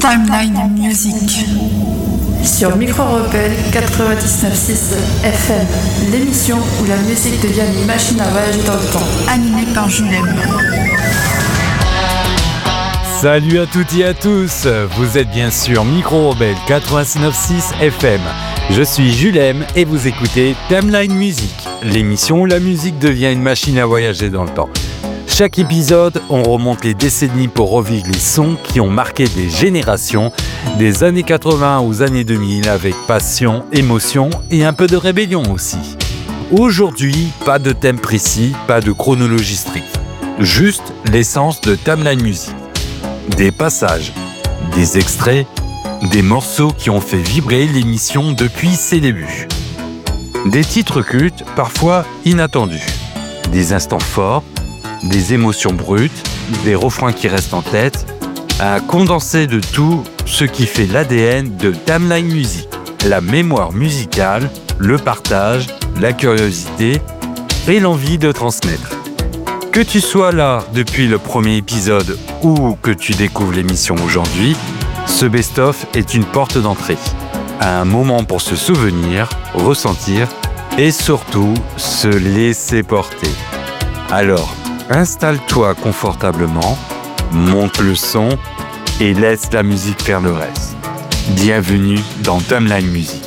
Timeline Music sur Micro Rebelle 99.6 FM, l'émission où la musique devient une machine à voyager dans le temps. Animée par Julem. Salut à toutes et à tous, vous êtes bien sûr Micro Rebelle 99.6 FM. Je suis Julem et vous écoutez Timeline Music, l'émission où la musique devient une machine à voyager dans le temps. Chaque épisode, on remonte les décennies pour revivre les sons qui ont marqué des générations, des années 80 aux années 2000 avec passion, émotion et un peu de rébellion aussi. Aujourd'hui, pas de thème précis, pas de chronologie stricte, juste l'essence de Timeline Music. Des passages, des extraits, des morceaux qui ont fait vibrer l'émission depuis ses débuts. Des titres cultes, parfois inattendus. Des instants forts, des émotions brutes, des refrains qui restent en tête. Un condensé de tout ce qui fait l'ADN de Timeline Music. La mémoire musicale, le partage, la curiosité et l'envie de transmettre. Que tu sois là depuis le premier épisode ou que tu découvres l'émission aujourd'hui, ce best-of est une porte d'entrée. Un moment pour se souvenir, ressentir et surtout se laisser porter. Alors, installe-toi confortablement, monte le son et laisse la musique faire le reste. Bienvenue dans Timeline Music.